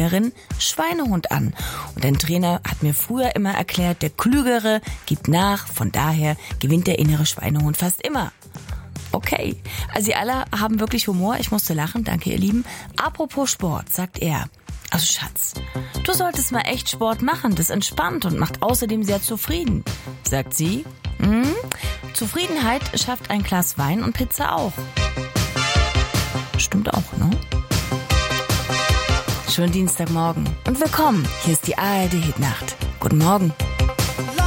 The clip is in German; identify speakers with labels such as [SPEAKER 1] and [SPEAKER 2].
[SPEAKER 1] inneren Schweinehund an. Und ein Trainer hat mir früher immer erklärt, der Klügere gibt nach, von daher gewinnt der innere Schweinehund fast immer. Okay, also Sie alle haben wirklich Humor, ich musste lachen, danke ihr Lieben. Apropos Sport, sagt er. Also Schatz, du solltest mal echt Sport machen, das entspannt und macht außerdem sehr zufrieden. Sagt sie, Zufriedenheit schafft ein Glas Wein und Pizza auch. Stimmt auch, ne? Schönen Dienstagmorgen und willkommen, hier ist die ARD Hitnacht. Guten Morgen.